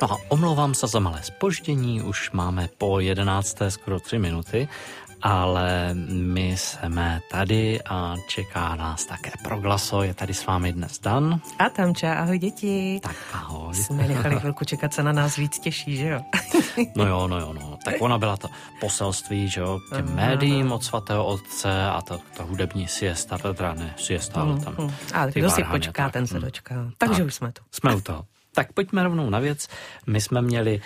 No a omlouvám se za malé zpoždění, už máme po 11. skoro 3 minuty, ale my jsme tady a čeká nás také Proglaso, je tady s vámi dnes Dan. A Tamča, ahoj děti. Tak ahoj. Jsme nechali chvilku čekat, se na nás víc těší, že jo? No jo. Tak ona byla to poselství, že jo, k těm médiím od svatého otce a ta hudební siesta, teda ne siesta, ale tam. A kdo si počká, ten se dočká. Takže už jsme tu. Jsme u toho. Tak pojďme rovnou na věc. My jsme měli